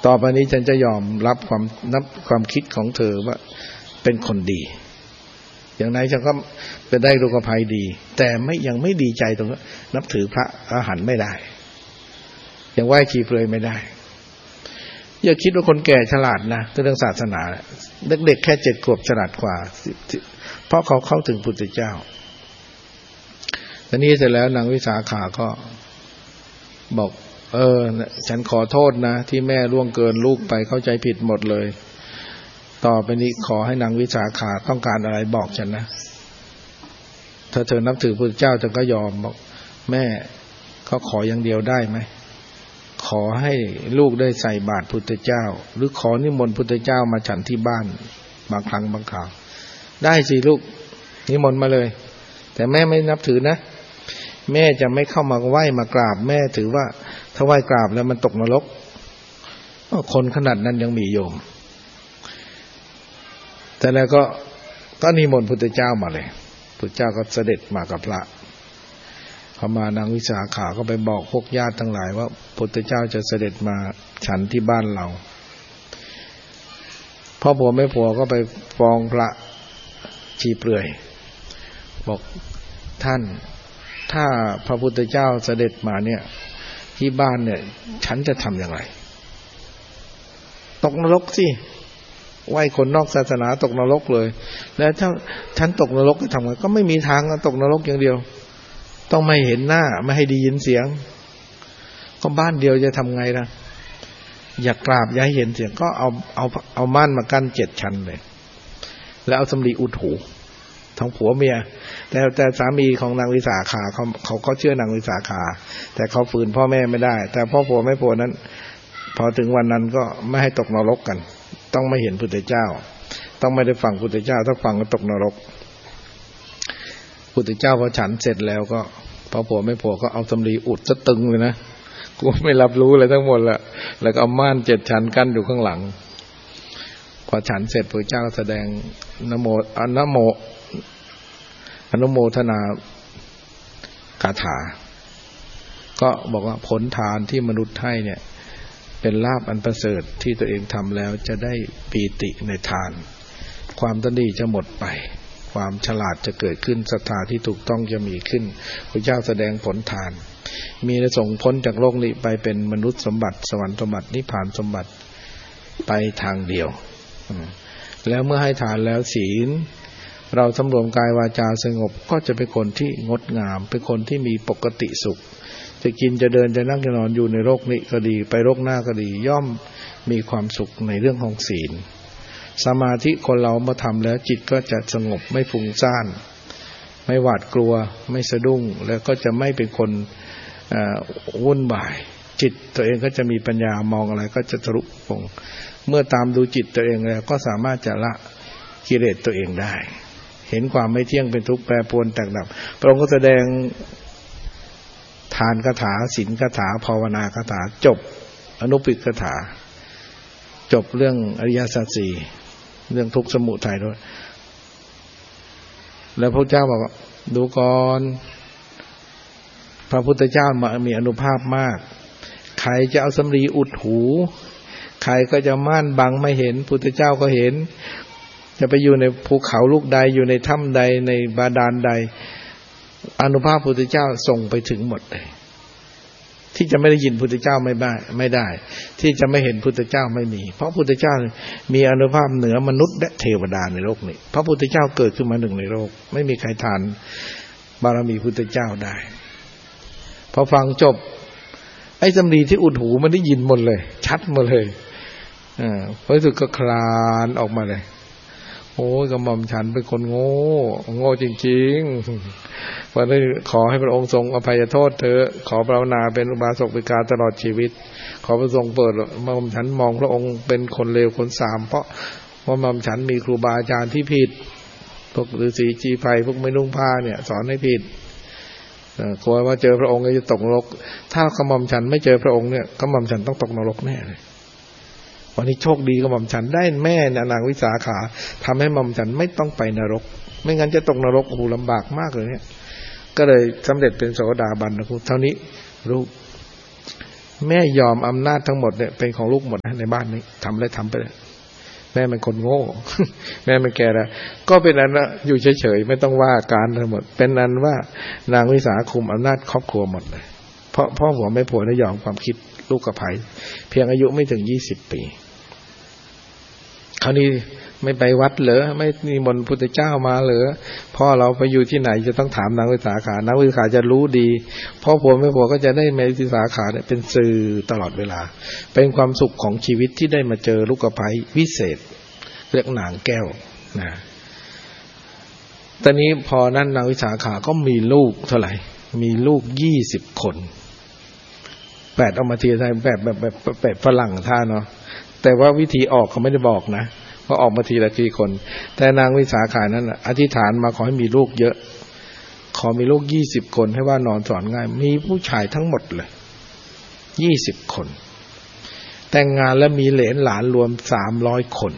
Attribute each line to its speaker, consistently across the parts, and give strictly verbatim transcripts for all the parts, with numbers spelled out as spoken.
Speaker 1: ต่อไปนี้ฉันจะยอมรับความนับความคิดของเธอว่าเป็นคนดีอย่างไรฉันก็เป็นได้ลูกภัยดีแต่ไม่ยังไม่ดีใจตรงนั้นนับถือพระอรหันต์ไม่ได้ยังไหว้ชีเปลือยไม่ได้อย่าคิดว่าคนแก่ฉลาดนะเรื่องศาสนาเด็กๆแค่เจ็ดขวบฉลาดกว่าเพราะเขาเข้าถึงพุทธเจ้าตอนนี้เสร็จแล้วนางวิสาขาก็บอกเออฉันขอโทษนะที่แม่ล่วงเกินลูกไปเข้าใจผิดหมดเลยต่อไปนี้ขอให้นางวิสาขาต้องการอะไรบอกฉันนะถ้าเธอนับถือพุทธเจ้าเธอก็ยอมบอกแม่เขาขออย่างเดียวได้ไหมขอให้ลูกได้ใส่บาตรพุทธเจ้าหรือขอนิมนต์พุทธเจ้ามาฉันที่บ้านบางครั้งบางคราวได้สิลูกนิมนต์มาเลยแต่แม่ไม่นับถือนะแม่จะไม่เข้ามาไหว้มากราบแม่ถือว่าถ้าไหว้กราบแล้วมันตกนรกคนขนาดนั้นยังมีโยมแต่แล้วก็ก็นิมนต์พุทธเจ้ามาเลยพุทธเจ้าก็เสด็จมากับพระพอมานางวิสาขาก็ไปบอกพวกญาติทั้งหลายว่าพุทธเจ้าจะเสด็จมาฉันที่บ้านเราพ่อผัวแม่ผัวก็ไปฟ้องพระชีเปลือยบอกท่านถ้าพระพุทธเจ้าเสด็จมาเนี่ยที่บ้านเนี่ยฉันจะทำอย่างไรตกนรกสิไหว้คนนอกศาสนาตกนรกเลยแล้วถ้าฉันตกนรกจะทำไงก็ไม่มีทางตกนรกอย่างเดียวต้องไม่เห็นหน้าไม่ให้ได้ยินเสียงก็บ้านเดียวจะทำไงล่ะอยากกราบอย่าให้เห็นเสียงก็เอาเอาเอาม่านมากั้นเจ็ดชั้นเลยแล้วเอาสำลีอุดหูทั้งผัวเมียแต่แต่สามีของนางวิสาขาเขาเขาก็เชื่อนางวิสาขาแต่เขาฝืนพ่อแม่ไม่ได้แต่พ่อผัวแม่ผัวนั้นพอถึงวันนั้นก็ไม่ให้ตกนรกกันต้องไม่เห็นพุทธเจ้าต้องไม่ได้ฟังพุทธเจ้าถ้าฟังก็ตกนรกพุทธเจ้าพอฉันเสร็จแล้วก็พ่อผัวแม่ผัวก็เอาสำลีอุดซะตึงเลยนะกูไม่รับรู้เลยทั้งหมดละแล้วก็เอาม่านเจ็ดชั้นกั้นอยู่ข้างหลังพอฉันเสร็จพระเจ้าแสดงนะโมอะนะโมอนุโมทนาคาถาก็บอกว่าผลทานที่มนุษย์ให้เนี่ยเป็นลาภอันประเสริฐที่ตัวเองทำแล้วจะได้ปีติในทานความตนีจะหมดไปความฉลาดจะเกิดขึ้นศรัทธาที่ถูกต้องจะมีขึ้นพระเจ้าแสดงผลทานมีและส่งพ้นจากโลกนี้ไปเป็นมนุษย์สมบัติสวรรค์สมบัตินิพพานสมบัติไปทางเดียวแล้วเมื่อให้ทานแล้วศีลเราสำรวมกายวาจาสงบก็จะเป็นคนที่งดงามเป็นคนที่มีปกติสุขจะกินจะเดินจะนั่งจะนอนอยู่ในโลกนี้ก็ดีไปโลกหน้าก็ดีย่อมมีความสุขในเรื่องของศีลสมาธิคนเราเมื่อทำแล้วจิตก็จะสงบไม่ฟุ้งซ่านไม่หวาดกลัวไม่สะดุ้งแล้วก็จะไม่เป็นคนวุ่นวายจิตตัวเองก็จะมีปัญญามองอะไรก็จะทะลุปงเมื่อตามดูจิตตัวเองแล้วก็สามารถจะละกิเลสตัวเองได้เห็นความไม่เที่ยงเป็นทุกข์แปรปรวนแตกดับพระองค์ก็แสดงทานคาถาศีลคาถาภาวนาคาถาจบอนุปิกคาถาจบเรื่องอริยสัจสี่เรื่องทุกข์สมุทัยด้วยแล้วพระเจ้าบอกว่าดูก่อนพระพุทธเจ้ามีอานุภาพมากใครจะเอาสำลีอุดหูใครก็จะม่านบังไม่เห็นพุทธเจ้าก็เห็นจะไปอยู่ในภูเขาลูกใดอยู่ในถ้ำใดในบาดาลใดอานุภาพพุทธเจ้าส่งไปถึงหมดเลยที่จะไม่ได้ยินพุทธเจ้าไม่ได้ไม่ได้ที่จะไม่เห็นพุทธเจ้าไม่มีเพราะพุทธเจ้ามีอานุภาพเหนือมนุษย์และเทวดาในโลกนี้พระพุทธเจ้าเกิดขึ้นมาหนึ่งในโลกไม่มีใครทานบารมีพุทธเจ้าได้พอฟังจบไอ้สำลีที่อุดหูมันได้ยินหมดเลยชัดหมดเลยอ่าพระสุดก็คลานออกมาเลยโอ้ยกระหม่อมฉันเป็นคนโง่โง่จริงๆวันนี้ขอให้พระองค์ทรงอภัยโทษเถอะขอภาวนาเป็นอุบาสกอุบาสิกาตลอดชีวิตขอพระทรงเปิดกระหม่อมฉันมองพระองค์เป็นคนเลวคนสามเพราะเพราะกระหม่อมฉันมีครูบาอาจารย์ที่ผิดพวกฤาษีจีไพพวกไม่นุ่งผ้าเนี่ยสอนให้ผิดกลัวว่าเจอพระองค์จะตกนรกถ้ากระหม่อมฉันไม่เจอพระองค์เนี่ยกระหม่อมฉันต้องตกนรกแน่เลยวันนี้โชคดีกระหม่อมฉันได้แม่นางวิสาขาทำให้กระหม่อมฉันไม่ต้องไปนรกไม่งั้นจะตกนรกโอ้โหลำบากมากเลยเนี่ยก็เลยสำเร็จเป็นโสดาบันนะคุณเท่านี้รู้แม่ยอมอำนาจทั้งหมดเนี่ยเป็นของลูกหมดนะในบ้านนี้ทำอะไรทำไปเลยแม่เป็นคนโง่ แม่มันแก่แล้วก็เป็นอันนะอยู่เฉยๆไม่ต้องว่าการทั้งหมดเป็นอันว่านางวิสาคุมอำนาจครอบครัวหมดเลยเพราะพ่อหัวแม่ผัวได้ยอมความคิดลูกกับไผ่เพียงอายุไม่ถึงยี่สิบปีคราวนี้ไม่ไปวัดเหรอไม่นิมนต์พุทธเจ้ามาเหรอพ่อเราไปอยู่ที่ไหนจะต้องถามนางวิสาขานางวิสาขาจะรู้ดีพ่อผัวแม่ผัวก็จะได้แม่วิสาขาเนี่ยเป็นสื่อตลอดเวลาเป็นความสุขของชีวิตที่ได้มาเจอลูกกับไผ่วิเศษเรียกนางแก้วนะตอนนี้พอนั้นนางวิสาขาก็มีลูกเท่าไหร่มีลูกยี่สิบคนแปดเอามาทีไทยแบบแบบแบบแปดฝรั่งท่าเนาะแต่ว่าวิธีออกเขาไม่ได้บอกนะเพราะออกมาทีละกี่คนแต่นางวิสาขานั้นอธิษฐานมาขอให้มีลูกเยอะขอมีลูกยี่สิบคนให้ว่านอนสอนง่ายมีผู้ชายทั้งหมดเลยยี่สิบคนแต่งงานแล้วมีเหลนหลานรวมสามร้อยคน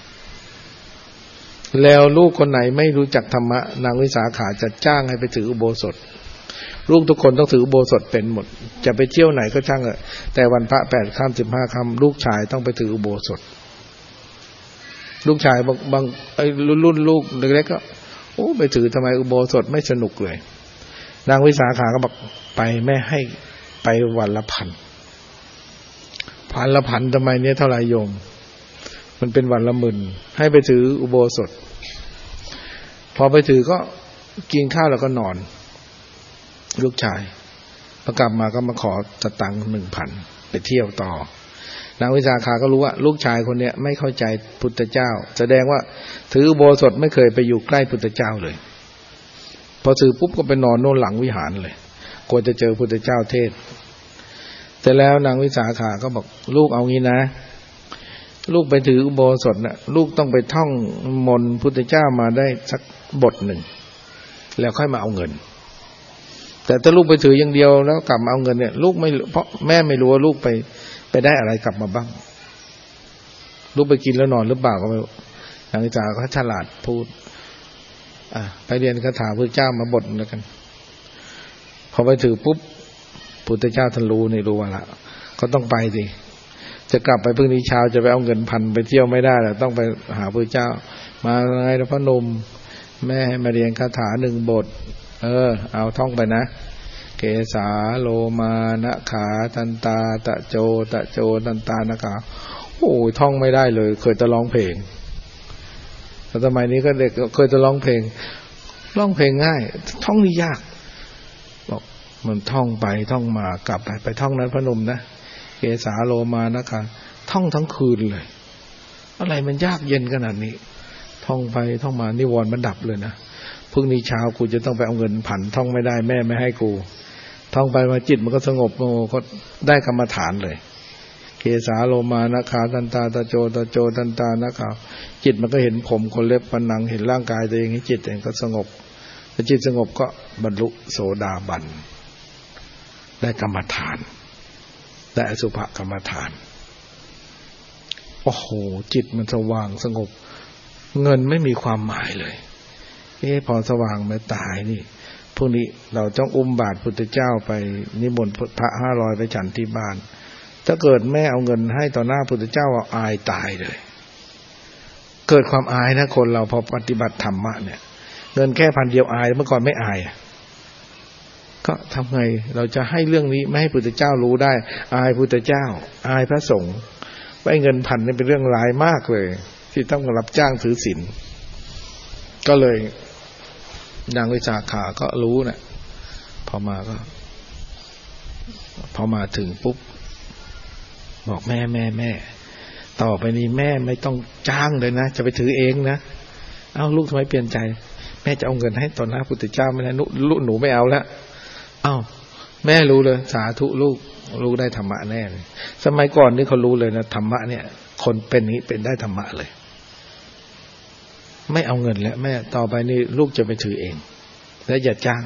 Speaker 1: แล้วลูกคนไหนไม่รู้จักธรรมะนางวิสาขาจะจ้างให้ไปถืออุโบสถลูกทุกคนต้องถืออุโบสถเป็นหมดจะไปเที่ยวไหนก็ช่างเถอะแต่วันพระแปดค่ำสิบห้าค่ำลูกชายต้องไปถืออุโบสถลูกชายบางบางไอ้รุ่นรุ่นลูกเล็กๆก็โอ้ไปถือทำไมอุโบสถไม่สนุกเลยนางวิสาขาก็บอกไปแม่ให้ไปวันละพันพันละพันทำไมเนี่ยเท่าไรโยมมันเป็นวันละหมื่นให้ไปถืออุโบสถพอไปถือก็กินข้าวแล้วก็นอนลูกชายพอกลับมาก็มาขอสตังค์หนึ่งพันไปเที่ยวต่อนางวิสาขาก็รู้ว่าลูกชายคนเนี้ยไม่เข้าใจพุทธเจ้าแสดงว่าถืออุโบสถไม่เคยไปอยู่ใกล้พุทธเจ้าเลยพอถือปุ๊บก็ไปนอนโน่นหลังวิหารเลยกลัวจะเจอพุทธเจ้าเทศแต่แล้วนางวิสาขาก็บอกลูกเอางี้นะลูกไปถืออุโบสถน่ะลูกต้องไปท่องมนต์พุทธเจ้ามาได้สักบทหนึ่งแล้วค่อยมาเอาเงินแต่ถ้าลูกไปถืออย่างเดียวแล้วกลับมาเอาเงินเนี่ยลูกไม่เพราะแม่ไม่รู้ว่าลูกไปไปได้อะไรกลับมาบ้างลูกไปกินแล้วนอนหรือเปล่าก็ไม่รู้นางวิสาขาฉลาดพูดอ่ะไปเรียนคาถาพุทธเจ้ามาบทแล้วกันพอไปถือปุ๊บพุทธเจ้าท่านรู้นี่รู้ว่าละก็ต้องไปสิจะกลับไปพรุ่งนี้เช้าจะไปเอาเงินพันไปเที่ยวไม่ได้แล้วต้องไปหาพระเจ้ามาไงนะพระนมแม่ให้มาเรียนคาถาหนึ่งบทเออเอาท่องไปนะเกสาโลมานะขาทันตาตะโจตะโจทันตานะขาโอ้ยท่องไม่ได้เลยเคยจะร้องเพลงแต่สมัยนี้ก็เด็กเคยจะร้องเพลงร้องเพลงง่ายท่องนี่ยากบอกมันท่องไปท่องมากลับไปไปท่องนั้นพระนมนะเกสาโลมานะคะท่องทั้งคืนเลยอะไรมันยากเย็นขนาดนี้ท่องไปท่องมานิวรณ์มันดับเลยนะพรุ่งนี้เช้ากูจะต้องไปเอาเงินผันท่องไม่ได้แม่ไม่ให้กูท่องไปมาจิตมันก็สงบโอ้ก็ได้กรรมฐานเลยเกสาโลมานะคะทันตาตะโจตะโจทันตานะคะจิตมันก็เห็นผมคนเล็บปันนังเห็นร่างกายตัวเองให้จิตเองก็สงบพอจิตสงบก็บรรลุโสดาบันได้กรรมฐานได้อสุภกรรมฐานโอ้โหจิตมันสว่างสงบเงินไม่มีความหมายเลยเอ๊ะพอสว่างไม่ตายนี่พวกนี้เราต้องอุ้มบาตรพุทธเจ้าไปนิมนต์พระห้าร้อยไปฉันที่บ้านถ้าเกิดแม่เอาเงินให้ต่อหน้าพุทธเจ้าเอาอายตายเลยเกิดความอายนะคนเราพอปฏิบัติธรรมะเนี่ยเงินแค่พันเดียวอายเมื่อก่อนไม่อายก็ทำไงเราจะให้เรื่องนี้ไม่ให้พุทธเจ้ารู้ได้อายพุทธเจ้าอายพระสงฆ์ไว้เงินพันนี่เป็นเรื่องร้ายมากเลยที่ต้องรับจ้างถือศีลก็เลยนางวิสาขาก็รู้นะพอมาก็พอมาถึงปุ๊บบอกแม่แม่แม่ต่อไปนี้แม่ไม่ต้องจ้างเลยนะจะไปถือเองนะเอ้าลูกทำไมเปลี่ยนใจแม่จะเอาเงินให้ต่อหน้าพุทธเจ้าไม่ได้ลูกหนูไม่เอาแล้วเอ้าแม่รู้เลยสาธุลูกลูกได้ธรรมะแน่เลยสมัยก่อนนี่เขารู้เลยนะธรรมะเนี่ยคนเป็นนี้เป็นได้ธรรมะเลยไม่เอาเงินแล้วแม่ต่อไปนี่ลูกจะไปถือเองและอย่าจ้าง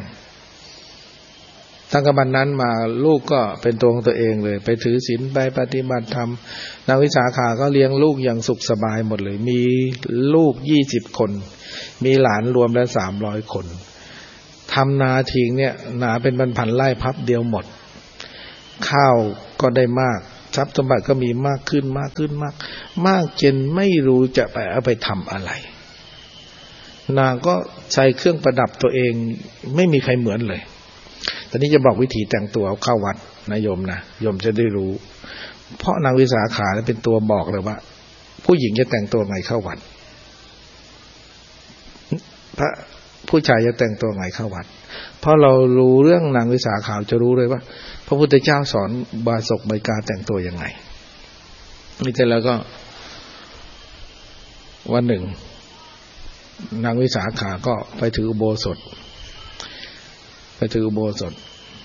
Speaker 1: ตั้งแต่บัดนั้นมาลูกก็เป็นตัวของตัวเองเลยไปถือศีลไปปฏิบัติธรรมนางวิสาขาก็เลี้ยงลูกอย่างสุขสบายหมดเลยมีลูกยี่สิบคนมีหลานรวมแล้วสามร้อยคนทำนาทิ้งเนี่ยนาเป็นพันๆไร่พับเดียวหมดข้าวก็ได้มากทรัพย์สมบัติก็มีมากขึ้นมากขึ้นมากมากจนไม่รู้จะไปเอาไปทำอะไรนางก็ใช้เครื่องประดับตัวเองไม่มีใครเหมือนเลยตอนนี้จะบอกวิธีแต่งตัวเข้าวัดนะโยมนะโยมจะได้รู้เพราะนางวิสาขาเป็นตัวบอกเลยว่าผู้หญิงจะแต่งตัวไงเข้าวัดพระผู้ชายจะแต่งตัวไงเข้าวัดเพราะเรารู้เรื่องนางวิสาขาจะรู้เลยว่าพระพุทธเจ้าสอนบาศกใบกาแต่งตัวยังไงนี่แต่แล้วก็วันหนึ่งนางวิสาขาก็ไปถืออุโบสถไปถืออุโบสถ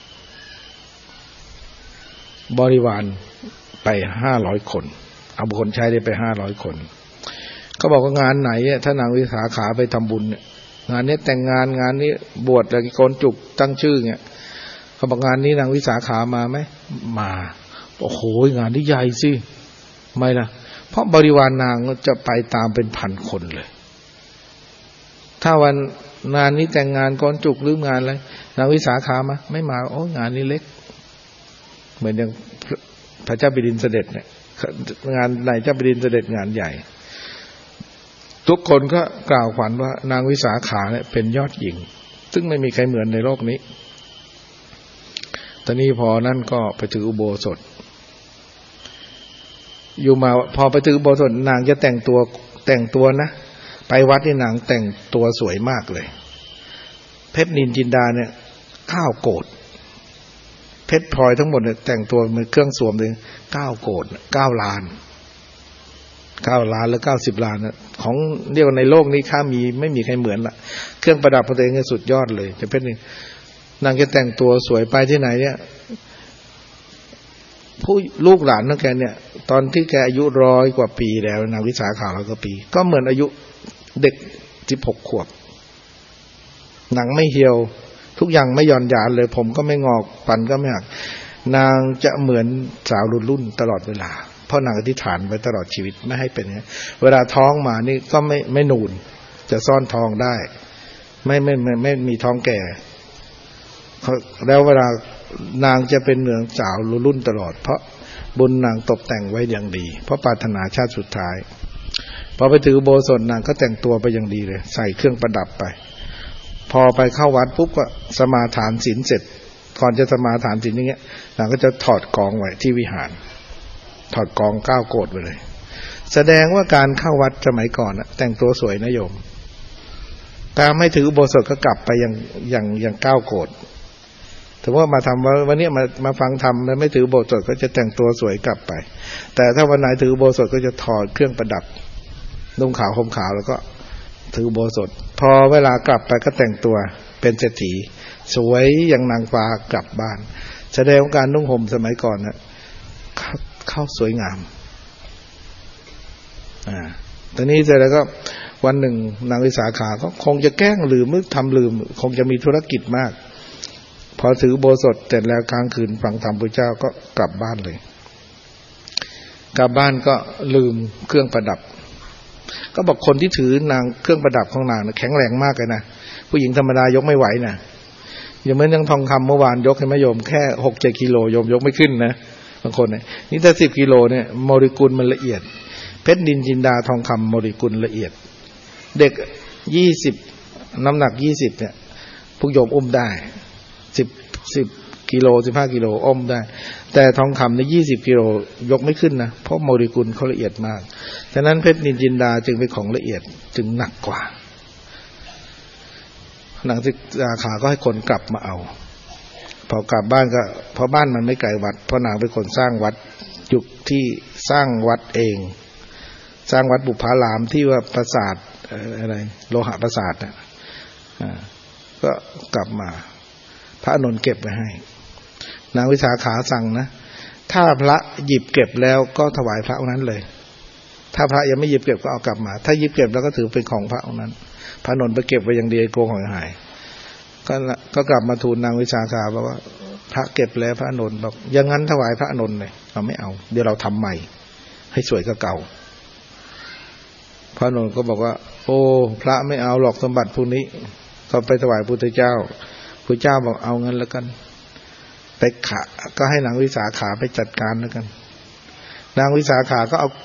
Speaker 1: บริวารไปห้าร้อยคนเอาบุคคลใช้ได้ไปห้าร้อยคนเขาบอกว่างานไหนถ้านางวิสาขาไปทำบุญเนี่ยงานนี้แต่งงานงานนี้บวชอะไรโกนจุกตั้งชื่อเนี่ยเขาบอกงานนี้นางวิสาขามาไหมมาโอ้โหงานนี้ใหญ่สิไม่ล่ะเพราะบริวารนางจะไปตามเป็นพันคนเลยถ้าวันงานนี้แต่งงานโกนจุกหรืองานอะไรนางวิสาขามาไม่มาโอ้งานนี้เล็กเหมือนอย่างพระเจ้าแผ่นดินเสด็จเนี่ยงานไหนเจ้าแผ่นดินเสด็จงานใหญ่ทุกคนก็กล่าวขวัญว่านางวิสาขาเนี่ยเป็นยอดหญิงซึ่งไม่มีใครเหมือนในโลกนี้ตอนนี้พอนั่นก็ไปถืออุโบสถอยู่มาพอไปถืออุโบสถนางจะแต่งตัวแต่งตัวนะไปวัดนี่นางแต่งตัวสวยมากเลยเพชรนินจินดาเนี่ยเก้าโกฏเพชรพลอยทั้งหมดเนี่ยแต่งตัวเหมือนเครื่องสวมเลยเก้าโกฏเก้าล้านเก้าล้านหรือเก้าสิบล้านนะของเรียกว่าในโลกนี้ค่ามีไม่มีใครเหมือนละเครื่องประดับของตัวเองเนี่ยสุดยอดเลยแต่เพชรนี่นางจะแต่งตัวสวยไปที่ไหนเนี่ยผู้ลูกหลานของแกเนี่ยตอนที่แกอายุร้อยกว่าปีแล้วนางวิสาขาร้อยกว่าปีก็เหมือนอายุเด็กสิบหกขวบหนังไม่เหี่ยวทุกอย่างไม่หย่อนยานเลยผมก็ไม่งอกฟันก็ไม่หักนางจะเหมือนสาวรุ่นรุ่นตลอดเวลาเพราะนางอธิษฐานไว้ตลอดชีวิตไม่ให้เป็นอย่างนี้เวลาท้องมานี่ก็ไม่ไม่นูนจะซ่อนท้องได้ไม่ไม่ไม่ไม่มีท้องแก่แล้วเวลานางจะเป็นเหมือนสาวรุ่นรุ่นตลอดเพราะบุญนางตกแต่งไว้อย่างดีเพราะปรารถนาชาติสุดท้ายพอไปถือโบสถนางก็แต่งตัวไปอย่างดีเลยใส่เครื่องประดับไปพอไปเข้าวัดปุ๊บก็สมาทานศีลเสร็จก่อนจะสมาทานศีลอย่างเงี้ยนางก็จะถอดกองไว้ที่วิหารถอดกองเก้าโกฏไปเลยแสดงว่าการเข้าวัดสมัยก่อนนะแต่งตัวสวยนะโยมการไม่ถืออุโบสถก็กลับไปอย่างอย่างอย่างเก้าโกฏถือว่ามาทำวันนี้มามาฟังธรรมแล้วไม่ถืออุโบสถก็จะแต่งตัวสวยกลับไปแต่ถ้าวันไหนถืออุโบสถก็จะถอดเครื่องประดับนุ่งขาวห่มขาวแล้วก็ถืออุโบสถพอเวลากลับไปก็แต่งตัวเป็นเศรษฐีสวยอย่างนางฟ้ากลับบ้านแสดงว่าการนุ่งห่มสมัยก่อนนะเข้าสวยงามอ่าตอนนี้เสร็จแล้วก็วันหนึ่งนางวิสาขาก็คงจะแกล้งลืมหรือทำลืมคงจะมีธุรกิจมากพอถืออุโบสถเสร็จแล้วกลางคืนฟังธรรมพระเจ้าก็กลับบ้านเลยกลับบ้านก็ลืมเครื่องประดับก็บอกคนที่ถือนางเครื่องประดับของนางแข็งแรงมากเลยนะผู้หญิงธรรมดายกไม่ไหวนะอย่างเมื่อยังทองคำเมื่อวานยกให้แม่โยมแค่หกเจ็ดกิโลโยมยกไม่ขึ้นนะบางคนเนี่ยนี่ถ้าสิบกิโลเนี่ยโมเลกุลมันละเอียดเพชรนินจินดาทองคำโมเลกุลละเอียดเด็กยี่สิบน้ำหนักยี่สิบเนี่ยพวกโยมอุ้มได้สิบสิบกิโลสิบห้ากิโลอุ้มได้แต่ทองคำในยี่สิบกิโลยกไม่ขึ้นนะเพราะโมเลกุลเขาละเอียดมากฉะนั้นเพชรนินจินดาจึงเป็นของละเอียดจึงหนักกว่านางวิสาขาก็ให้คนกลับมาเอาพอกลับบ้านก็เพราะบ้านมันไม่ไกลวัดเพราะนางเป็นคนสร้างวัดยุคที่สร้างวัดเองสร้างวัดบุพารามที่ว่าปราสาทอะไรโลหะปราสาทนะก็กลับมาพระอานนท์เก็บไว้ให้นางวิสาขาสั่งนะถ้าพระหยิบเก็บแล้วก็ถวายพระองค์นั้นเลยถ้าพระยังไม่หยิบเก็บก็เอากลับมาถ้าหยิบเก็บแล้วก็ถือเป็นของพระองค์นั้นพระอานนท์ไปเก็บไว้อย่างดีโกงหอยหายก็ก็กลับมาทูลนางวิสาขาบอกว่าพระเก็บแล้วพระอานนท์บอกอย่างนั้นถวายพระอานนท์เลยเราไม่เอาเดี๋ยวเราทำใหม่ให้สวยกว่าเก่าพระอานนท์ก็บอกว่าโอ้พระไม่เอาหรอกสมบัติพวกนี้ก็ไปถวายพุทธเจ้าพุทธเจ้าบอกเอางั้นแล้วกันไปขาก็ให้นางวิสาขาไปจัดการแล้วกันนางวิสาขาก็เอา